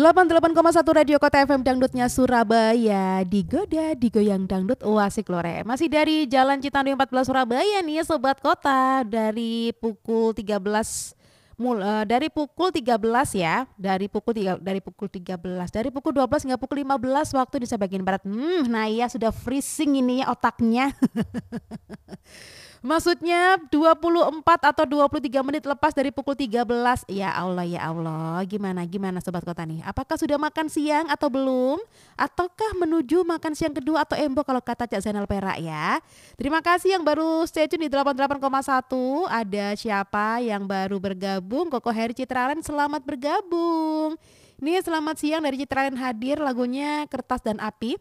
88,1 Radio Kota FM Dangdutnya Surabaya. Digoda, digoyang dangdut, asik lore. Masih dari Jalan Citandui 14 Surabaya nih Sobat Kota. Dari pukul 13 dari pukul 13 ya, dari pukul 13, dari pukul 12 hingga pukul 15 waktu Indonesia bagian barat. Nah iya sudah freezing ini ya otaknya. Maksudnya 24 atau 23 menit lepas dari pukul 13. Ya Allah ya Allah. Gimana Sobat Kota nih? Apakah sudah makan siang atau belum? Ataukah menuju makan siang kedua atau embo kalau kata Cak Zainal Perak ya? Terima kasih yang baru stay tune di 88,1. Ada siapa yang baru bergabung? Koko Heri Citraland selamat bergabung. Nih selamat siang dari Citraland hadir lagunya Kertas dan Api.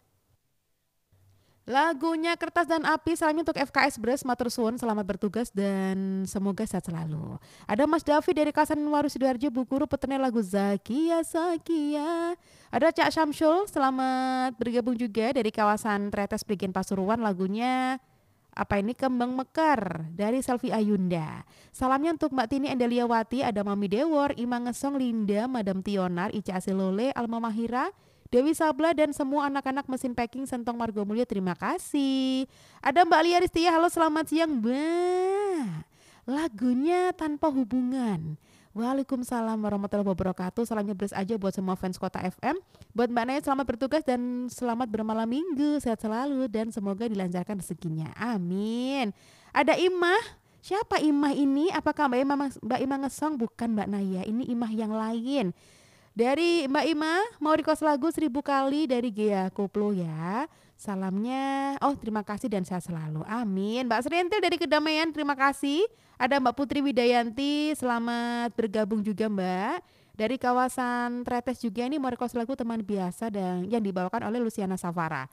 Lagunya Kertas dan Api, salamnya untuk FKS Bres, matur suwun, selamat bertugas dan semoga sehat selalu. Ada Mas Davi dari Kasan Waru Sidoarjo, Bu Guru petenir lagu Zakia Zakia. Ada Cak Syamsul, selamat bergabung juga dari kawasan Tretes Prigen Pasuruan, lagunya apa ini Kembang Mekar dari Selvi Ayunda. Salamnya untuk Mbak Tini Endeliawati, ada Mami Dewor, Ima Ngesong, Linda, Madam Tionar, Ica Asilole, Alma Mahira, Dewi Sabla dan semua anak-anak mesin packing Sentong Margo Mulyo, terima kasih. Ada Mbak Lia Ristia, halo selamat siang Mbak. Lagunya Tanpa Hubungan. Waalaikumsalam warahmatullahi wabarakatuh. Salamnya beres aja buat semua fans Kota FM. Buat Mbak Naya selamat bertugas dan selamat bermalam minggu. Sehat selalu dan semoga dilancarkan rezekinya. Amin. Ada Imah. Siapa Imah ini? Apakah Mbak Imah Ngesong? Bukan Mbak Naya. Ini Imah yang lain. Dari Mbak Ima, mau request lagu 1000 kali dari Gea Koplo ya. Salamnya, terima kasih dan sehat selalu. Amin. Mbak Serintil dari Kedamaian, terima kasih. Ada Mbak Putri Widayanti, selamat bergabung juga Mbak. Dari kawasan Tretes juga ini mau request lagu Teman Biasa dan yang dibawakan oleh Luciana Savara.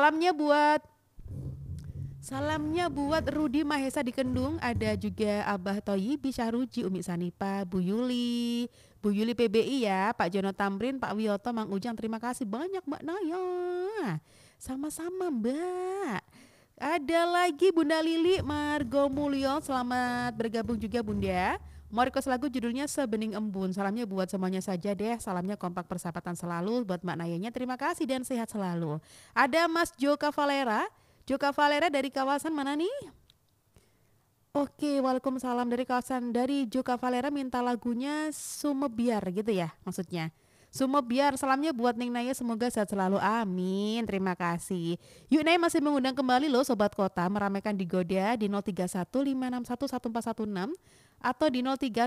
Salamnya buat Rudi Mahesa di Kendung, ada juga Abah Toyibi Syahruji, Umi Sanipa, Bu Yuli PBI ya, Pak Jono Tamrin, Pak Wiyoto, Mang Ujang, terima kasih banyak Mbak Naya. Sama-sama Mbak. Ada lagi Bunda Lili Margo Mulyo, selamat bergabung juga Bunda. Mau request lagu judulnya Sebening Embun. Salamnya buat semuanya saja deh. Salamnya kompak persahabatan selalu buat Mbak Nayanya. Terima kasih dan sehat selalu. Ada Mas Joka Valera dari kawasan mana nih? Oke, waalaikumsalam dari Joka Valera minta lagunya Sumebiar gitu ya maksudnya. Sumebiar, salamnya buat Ning Naya semoga sehat selalu, amin, terima kasih. Yuk Naya masih mengundang kembali loh Sobat Kota meramaikan di Goda di 0315611416 atau di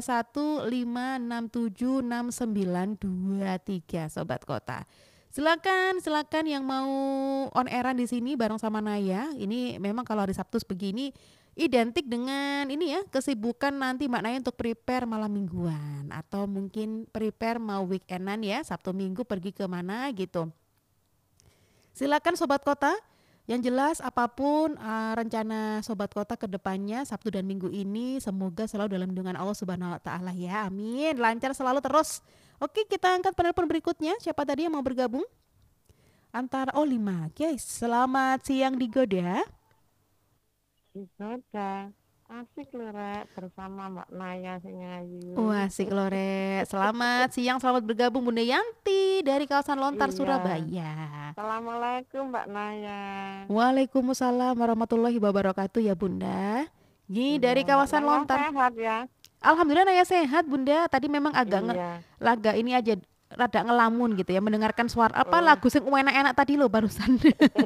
0315676923 Sobat Kota. Silakan yang mau on airan di sini bareng sama Naya. Ini memang kalau hari Sabtu begini identik dengan ini ya, kesibukan nanti Mbak Naya untuk prepare malam mingguan atau mungkin prepare mau weekendan ya, Sabtu Minggu pergi ke mana gitu. Silakan Sobat Kota. Yang jelas apapun rencana Sobat Kota ke depannya Sabtu dan Minggu ini semoga selalu dalam lindungan Allah Subhanahu wa taala ya. Amin. Lancar selalu terus. Oke, kita angkat penelpon berikutnya. Siapa tadi yang mau bergabung? Antara 5. Guys, selamat siang di Goda. Di Goda. Asik lho Rek, bersama Mbak Naya Singayu. Asik lho Rek. Selamat siang, selamat bergabung Bunda Yanti dari kawasan Lontar Surabaya. Assalamualaikum Mbak Naya. Waalaikumsalam warahmatullahi wabarakatuh ya Bunda. Ini dari kawasan Lontar. Sehat ya. Alhamdulillah Naya sehat Bunda. Tadi memang agak ini aja rada ngelamun gitu ya, mendengarkan suara lagu sing enak-enak tadi loh barusan.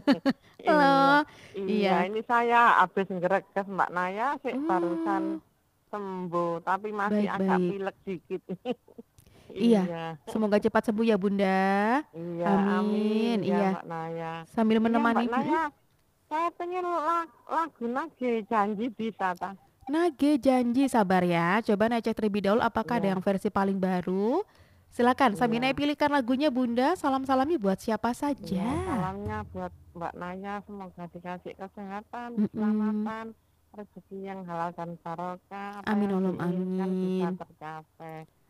Iya, ini saya habis ngerekes Mbak Naya barusan sembuh tapi masih agak pilek dikit. Iya, semoga cepat sembuh ya Bunda. Iya, amin. Iya, Mbak Naya. Sambil menemani. Mbak Naya, saya pengen lagu Nage Janji bisa tak? Nage Janji, sabar ya. Coba Naya cek terlebih dahulu apakah ada yang versi paling baru. Silakan, sambil Naya pilihkan lagunya Bunda. Salam-salamnya buat siapa saja. Salamnya buat Mbak Naya, semoga dikasih kesehatan, keselamatan, rezeki yang halal dan barokah. Amin, amin. Bisa tercapai.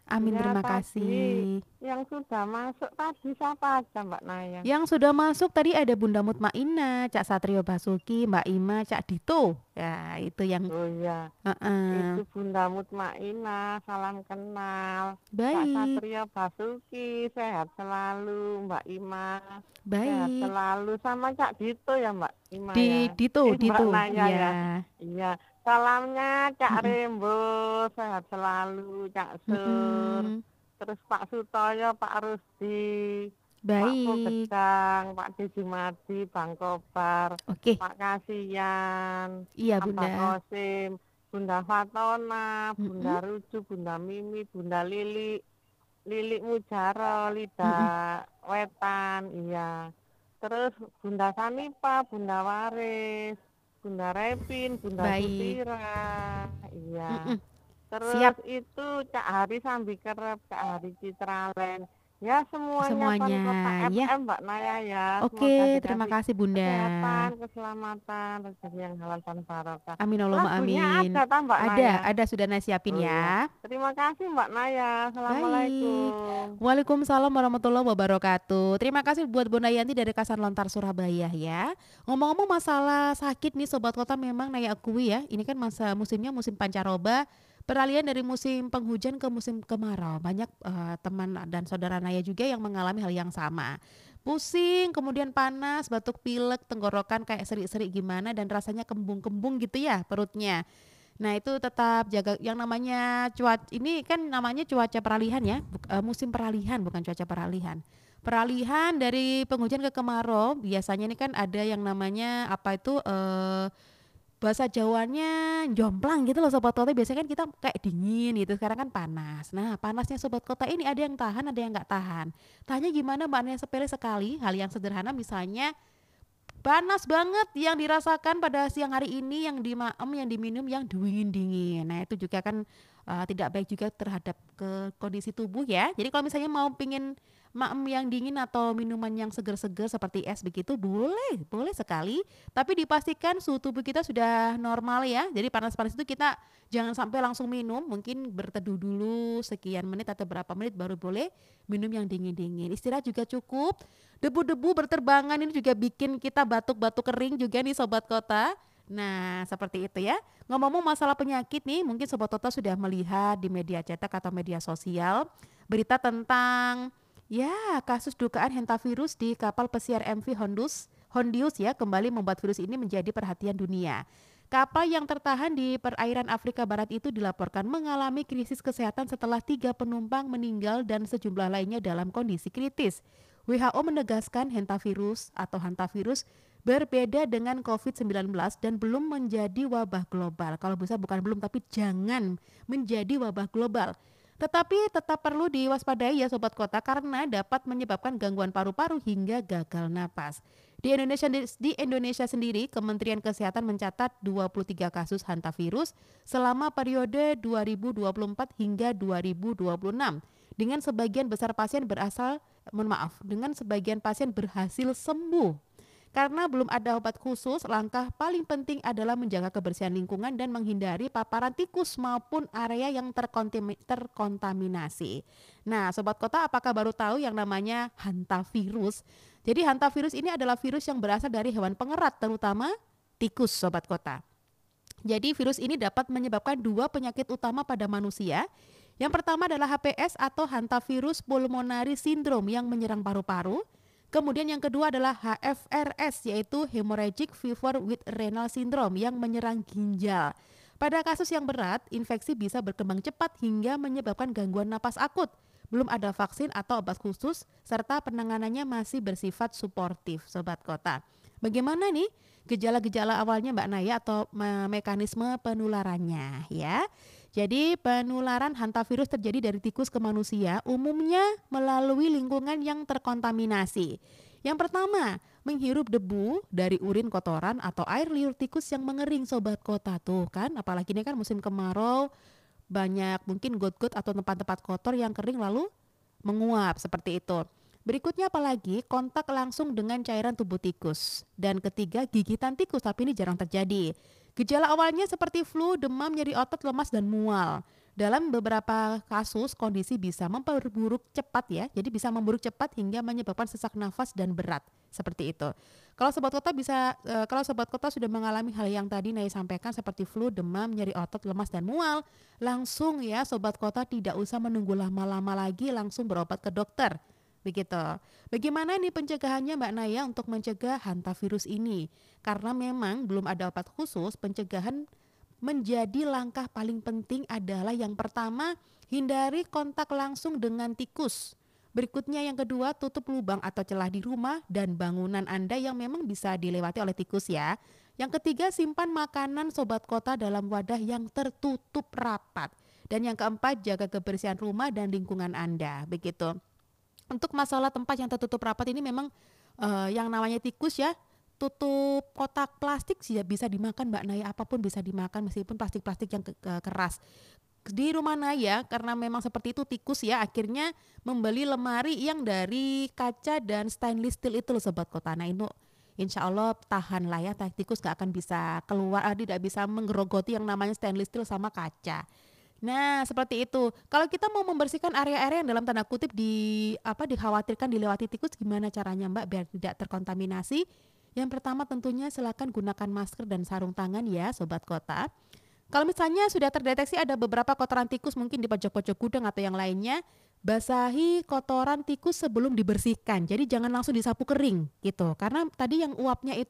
Amin, Iya, terima tadi kasih. yang sudah masuk tadi siapa aja Mbak Naya? Yang sudah masuk tadi ada Bunda Mutmainah, Cak Satrio Basuki, Mbak Ima, Cak Dito. Ya, itu yang Oh iya, itu heeh. Bunda Mutmainah, salam kenal. Kak Baik, Satria Basuki, sehat selalu. Mbak Ima, sehat baik. selalu. Sama Cak Dito ya Mbak Ima ya. Dito, Mbak Dito. Naya Iya. ya. Iya, salamnya Cak Mm-mm. Rembo, sehat selalu. Cak Sur, Mm-mm. terus Pak Sutoyo, Pak Rusdi, Pak Baik. Pugedang, Pak Dijimadi, Bang Kobar, Oke. Pak Kasian, Iya, Abah Bunda. Kosim, Bunda Fatona, Mm-mm. Bunda Ruju, Bunda Mimi, Bunda Lili, Lili Mujaro, Lida Mm-mm. Wetan, iya. Terus Bunda Sanipa, Bunda Waris, Bunda Repin, Bunda Baik. Sutira, iya. Mm-mm. Terus Siap itu Cak Hari Sambikerep, Cak Hari Citralen. Ya semuanya semuanya Kota ya. FM Mbak Naya ya. Semoga Oke, terima dikasih kasih Bunda. kesehatan, keselamatan, rezeki yang halal dan barokah. Amin Allahumma Lagunya amin. ada tak Mbak Naya? Ada sudah nasiapin Oh iya. ya. Terima kasih Mbak Naya. Baik. Assalamualaikum. Waalaikumsalam warahmatullahi wabarakatuh. Terima kasih buat Bunda Yanti dari Kasan Lontar Surabaya ya. Ngomong-ngomong masalah sakit nih Sobat Kota, memang Naya akui ya. Ini kan masa musimnya musim pancaroba. Peralihan dari musim penghujan ke musim kemarau. Banyak teman dan saudara Naya juga yang mengalami hal yang sama. Pusing, kemudian panas, batuk pilek, tenggorokan kayak seri-seri gimana dan rasanya kembung-kembung gitu ya perutnya. Nah, itu tetap jaga yang namanya ini kan namanya cuaca peralihan ya, musim peralihan bukan cuaca peralihan. Peralihan dari penghujan ke kemarau, biasanya ini kan ada yang namanya apa itu bahasa Jawanya jomplang gitu loh Sobat Kota. Biasanya kan kita kayak dingin gitu, sekarang kan panas. Nah, panasnya Sobat Kota ini ada yang tahan, ada yang nggak tahan. Tanya gimana Mbak Nia, sepele sekali, hal yang sederhana misalnya panas banget yang dirasakan pada siang hari ini, yang dimaem, yang diminum, yang dingin-dingin. Nah itu juga kan tidak baik juga terhadap ke kondisi tubuh ya. Jadi kalau misalnya mau pingin maem yang dingin atau minuman yang seger-seger seperti es begitu boleh, boleh sekali. Tapi dipastikan suhu tubuh kita sudah normal ya. Jadi panas-panas itu kita jangan sampai langsung minum, mungkin berteduh dulu sekian menit atau berapa menit baru boleh minum yang dingin-dingin. Istirahat juga cukup. Debu-debu berterbangan ini juga bikin kita batuk-batuk kering juga nih Sobat Kota. Nah, seperti itu ya. Ngomong-ngomong masalah penyakit nih, mungkin Sobat Kota sudah melihat di media cetak atau media sosial berita tentang ya kasus dugaan hantavirus di kapal pesiar MV Hondius ya kembali membuat virus ini menjadi perhatian dunia. Kapal yang tertahan di perairan Afrika Barat itu dilaporkan mengalami krisis kesehatan setelah 3 penumpang meninggal dan sejumlah lainnya dalam kondisi kritis. WHO menegaskan hantavirus berbeda dengan COVID-19 dan belum menjadi wabah global. Kalau bisa bukan belum tapi jangan menjadi wabah global. Tetapi tetap perlu diwaspadai ya Sobat Kota karena dapat menyebabkan gangguan paru-paru hingga gagal napas. Di Indonesia sendiri, Kementerian Kesehatan mencatat 23 kasus hantavirus selama periode 2024 hingga 2026. Dengan sebagian besar pasien dengan sebagian pasien berhasil sembuh. Karena belum ada obat khusus, langkah paling penting adalah menjaga kebersihan lingkungan dan menghindari paparan tikus maupun area yang terkontaminasi. Nah, Sobat Kota, apakah baru tahu yang namanya hantavirus? Jadi hantavirus ini adalah virus yang berasal dari hewan pengerat, terutama tikus, Sobat Kota. Jadi virus ini dapat menyebabkan 2 penyakit utama pada manusia. Yang pertama adalah HPS atau hantavirus pulmonary syndrome yang menyerang paru-paru. Kemudian yang kedua adalah HFRS yaitu hemorrhagic fever with renal syndrome yang menyerang ginjal. Pada kasus yang berat, infeksi bisa berkembang cepat hingga menyebabkan gangguan napas akut. Belum ada vaksin atau obat khusus serta penanganannya masih bersifat suportif, Sobat Kota. Bagaimana nih gejala-gejala awalnya Mbak Naya atau mekanisme penularannya ya? Jadi penularan hantavirus terjadi dari tikus ke manusia umumnya melalui lingkungan yang terkontaminasi. Yang pertama, menghirup debu dari urin kotoran atau air liur tikus yang mengering Sobat Kota tuh kan. Apalagi ini kan musim kemarau, banyak mungkin got-got atau tempat-tempat kotor yang kering lalu menguap seperti itu. Berikutnya apalagi kontak langsung dengan cairan tubuh tikus. Dan ketiga gigitan tikus, tapi ini jarang terjadi. Gejala awalnya seperti flu, demam, nyeri otot, lemas, dan mual. dalam beberapa kasus kondisi bisa memperburuk cepat ya. Jadi bisa memburuk cepat hingga menyebabkan sesak nafas dan berat. Seperti itu. Kalau sobat kota sudah mengalami hal yang tadi Naya sampaikan seperti flu, demam, nyeri otot, lemas dan mual, langsung ya sobat kota tidak usah menunggu lama-lama lagi, langsung berobat ke dokter. Begitu. Bagaimana nih pencegahannya Mbak Naya untuk mencegah hantavirus ini? Karena memang belum ada obat khusus, pencegahan menjadi langkah paling penting adalah yang pertama, hindari kontak langsung dengan tikus. Berikutnya yang kedua, tutup lubang atau celah di rumah dan bangunan Anda yang memang bisa dilewati oleh tikus ya. Yang ketiga, simpan makanan sobat kota dalam wadah yang tertutup rapat. Dan yang keempat, jaga kebersihan rumah dan lingkungan Anda. Begitu. Untuk masalah tempat yang tertutup rapat ini memang yang namanya tikus ya, tutup kotak plastik sih bisa dimakan Mbak Naya, apapun bisa dimakan meskipun plastik-plastik yang keras. Di rumah Naya karena memang seperti itu tikus ya, akhirnya membeli lemari yang dari kaca dan stainless steel itu loh sobat kota. Nah itu insya Allah tahan lah ya, tikus gak akan bisa keluar, tidak bisa menggerogoti yang namanya stainless steel sama kaca. Nah, seperti itu. Kalau kita mau membersihkan area-area yang dalam tanda kutip dikhawatirkan dilewati tikus, gimana caranya Mbak biar tidak terkontaminasi? Yang pertama tentunya silakan gunakan masker dan sarung tangan ya, sobat kota. Kalau misalnya sudah terdeteksi ada beberapa kotoran tikus mungkin di pojok-pojok gudang atau yang lainnya, basahi kotoran tikus sebelum dibersihkan. Jadi jangan langsung disapu kering gitu. Karena tadi yang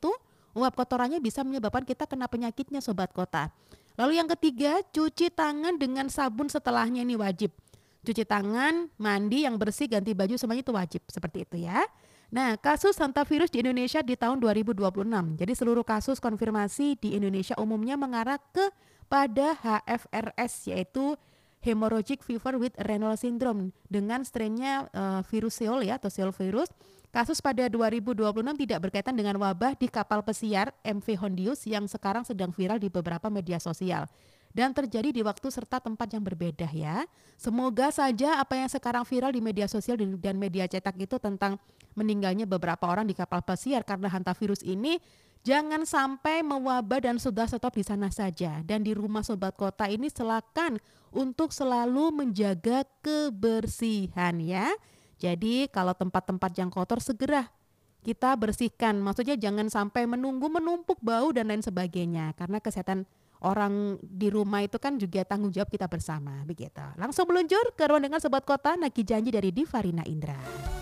uap kotorannya bisa menyebabkan kita kena penyakitnya sobat kota. Lalu yang ketiga, cuci tangan dengan sabun setelahnya, ini wajib. Cuci tangan, mandi yang bersih, ganti baju semuanya itu wajib, seperti itu ya. Nah, kasus hantavirus di Indonesia di tahun 2026. Jadi seluruh kasus konfirmasi di Indonesia umumnya mengarah kepada HFRS, yaitu Hemorrhagic Fever with Renal Syndrome dengan strainnya virus Seoul ya atau Seoul virus. Kasus pada 2026 tidak berkaitan dengan wabah di kapal pesiar MV Hondius yang sekarang sedang viral di beberapa media sosial dan terjadi di waktu serta tempat yang berbeda ya. Semoga saja apa yang sekarang viral di media sosial dan media cetak itu tentang meninggalnya beberapa orang di kapal pesiar karena hantavirus ini jangan sampai mewabah dan sudah stop di sana saja. Dan di rumah sobat kota ini silakan untuk selalu menjaga kebersihan ya. Jadi kalau tempat-tempat yang kotor segera kita bersihkan. Maksudnya jangan sampai menunggu menumpuk bau dan lain sebagainya. Karena kesehatan orang di rumah itu kan juga tanggung jawab kita bersama. Begitu. Langsung meluncur ke ruang dengan sobat kota, nagih janji dari Diva Rina Indra.